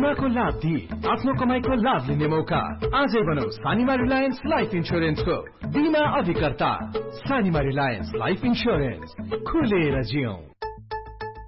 बीमाको लाभ दिई आफ्नो कमाईको लाभ लिने मौका। आजै बनाऊ सानिमा रिलायन्स लाइफ इन्स्योरेन्सको बीमा अधिकर्ता। सानिमा रिलायन्स लाइफ इन्स्योरेन्स, खुलेर जियौं।